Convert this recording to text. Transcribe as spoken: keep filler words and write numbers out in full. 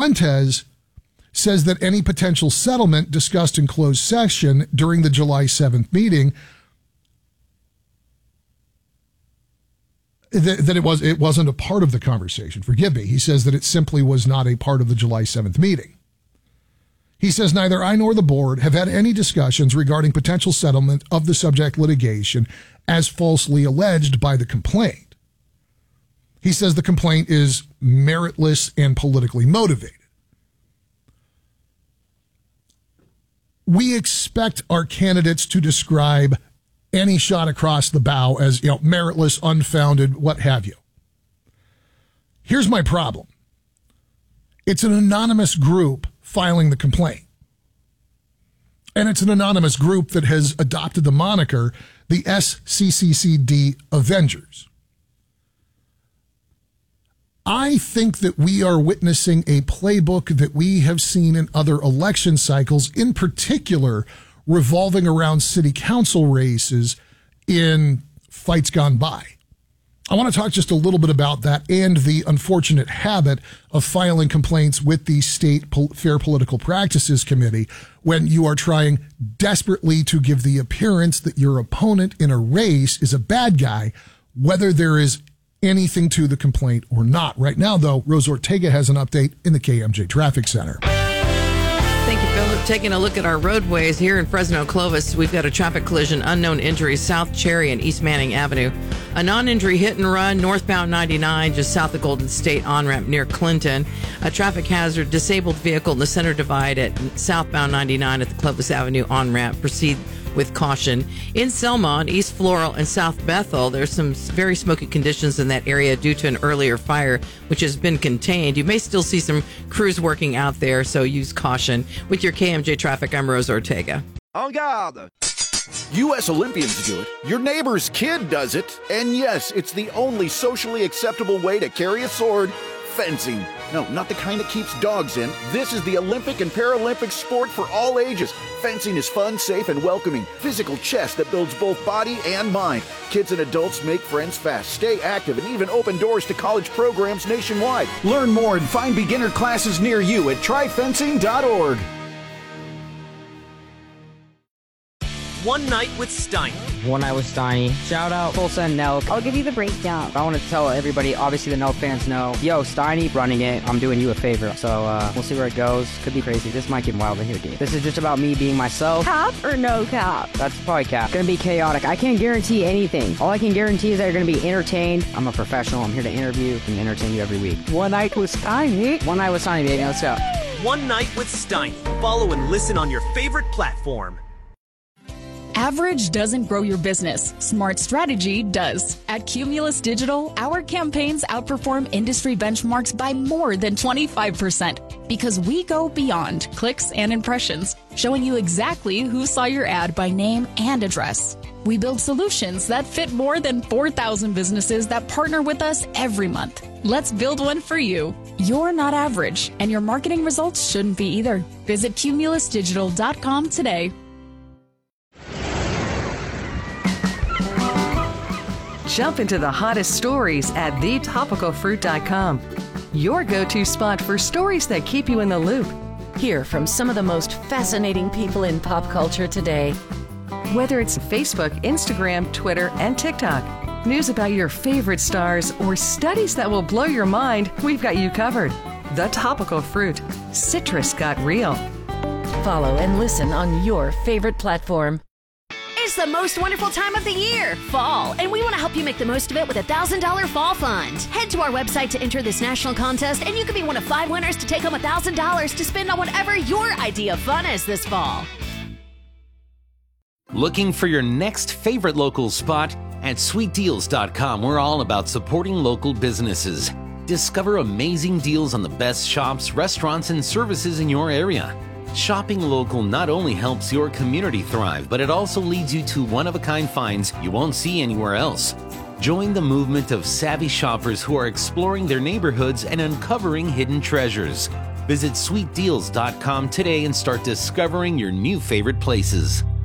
Fuentes says that any potential settlement discussed in closed session during the July seventh meeting, that, that it was it wasn't a part of the conversation. Forgive me. He says that it simply was not a part of the July seventh meeting. He says neither I nor the board have had any discussions regarding potential settlement of the subject litigation as falsely alleged by the complaint. He says the complaint is meritless and politically motivated. We expect our candidates to describe any shot across the bow as, you know, meritless, unfounded, what have you. Here's my problem. It's an anonymous group filing the complaint. And it's an anonymous group that has adopted the moniker the S C C C D Avengers. I think that we are witnessing a playbook that we have seen in other election cycles, in particular revolving around city council races in fights gone by. I want to talk just a little bit about that and the unfortunate habit of filing complaints with the State Fair Political Practices Committee when you are trying desperately to give the appearance that your opponent in a race is a bad guy, whether there is anything to the complaint or not. Right now, though, Rose Ortega has an update in the K M J Traffic Center. Thank you, Philip. Taking a look at our roadways here in Fresno Clovis, we've got a traffic collision, unknown injuries, South Cherry and East Manning Avenue. A non-injury hit and run, northbound ninety-nine, just south of Golden State on-ramp near Clinton. A traffic hazard, disabled vehicle in the center divide at southbound ninety-nine at the Clovis Avenue on-ramp. Proceed with caution. In Selma, on East Floral and South Bethel, there's some very smoky conditions in that area due to an earlier fire, which has been contained. You may still see some crews working out there, so use caution. With your K M J Traffic, I'm Rose Ortega. En garde! U S Olympians do it. Your neighbor's kid does it. And yes, it's the only socially acceptable way to carry a sword. Fencing. No, not the kind that keeps dogs in. This is the Olympic and Paralympic sport for all ages. Fencing is fun, safe, and welcoming. Physical chess that builds both body and mind. Kids and adults make friends fast, stay active, and even open doors to college programs nationwide. Learn more and find beginner classes near you at try fencing dot org. One Night with Steiny. One Night with Steiny. Shout out Tulsa and Nelk. I'll give you the breakdown. I want to tell everybody, obviously the Nelk fans know, yo, Steiny running it, I'm doing you a favor. So uh, we'll see where it goes. Could be crazy. This might get wild in here, dude. This is just about me being myself. Cap or no cap? That's probably cap. Gonna be chaotic. I can't guarantee anything. All I can guarantee is that you're gonna be entertained. I'm a professional. I'm here to interview and entertain you every week. One Night with Steiny. One Night with Steiny, baby. Let's go. One Night with Steiny. Follow and listen on your favorite platform. Average doesn't grow your business. Smart strategy does. At Cumulus Digital, our campaigns outperform industry benchmarks by more than twenty-five percent because we go beyond clicks and impressions, showing you exactly who saw your ad by name and address. We build solutions that fit more than four thousand businesses that partner with us every month. Let's build one for you. You're not average, and your marketing results shouldn't be either. Visit cumulus digital dot com today. Jump into the hottest stories at the topical fruit dot com. Your go-to spot for stories that keep you in the loop. Hear from some of the most fascinating people in pop culture today. Whether it's Facebook, Instagram, Twitter, and TikTok, news about your favorite stars, or studies that will blow your mind, we've got you covered. The Topical Fruit. Citrus got real. Follow and listen on your favorite platform. It's the most wonderful time of the year, fall, and we want to help you make the most of it with a one thousand dollars Fall Fund. Head to our website to enter this national contest, and you could be one of five winners to take home one thousand dollars to spend on whatever your idea of fun is this fall. Looking for your next favorite local spot? At sweet deals dot com, we're all about supporting local businesses. Discover amazing deals on the best shops, restaurants, and services in your area. Shopping local not only helps your community thrive, but it also leads you to one-of-a-kind finds you won't see anywhere else. Join the movement of savvy shoppers who are exploring their neighborhoods and uncovering hidden treasures. Visit sweet deals dot com today and start discovering your new favorite places.